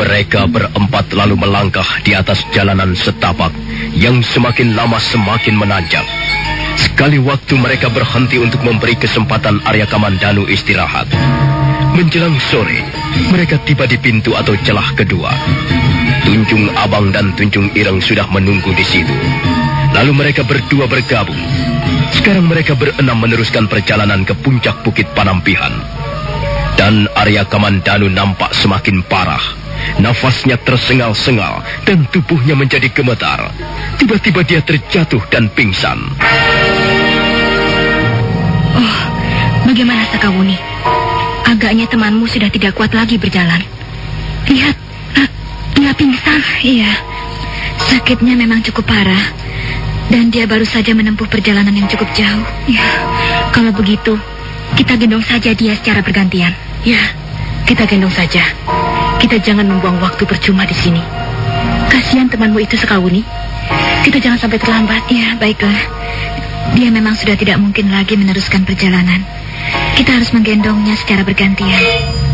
Mereka berempat lalu melangkah di atas jalanan setapak yang semakin lama semakin menanjak. Sekali waktu mereka berhenti untuk memberi kesempatan Arya Kamandanu istirahat. Menjelang sore, mereka tiba di pintu atau celah kedua. Tunjung Abang dan Tunjung Ireng sudah menunggu di situ. Lalu mereka berdua bergabung. Sekarang mereka berenam meneruskan perjalanan ke puncak Bukit Panampihan. Dan Arya Kamandanu nampak semakin parah. Nafasnya tersengal-sengal dan tubuhnya menjadi gemetar. Tiba-tiba dia terjatuh dan pingsan. Oh, bagaimana Sakawuni? Agaknya temanmu sudah tidak kuat lagi berjalan. Lihat, dia pingsan. Iya, sakitnya memang cukup parah. Dan dia baru saja menempuh perjalanan yang cukup jauh. Ya, kalau begitu, kita gendong saja dia secara bergantian. Ya, kita gendong saja. Kita jangan membuang waktu percuma di sini. Kasihan temanmu itu Sakawuni. Kita jangan sampai terlambat. Ya, baiklah. Dia memang sudah tidak mungkin lagi meneruskan perjalanan. Kita harus menggendongnya secara bergantian.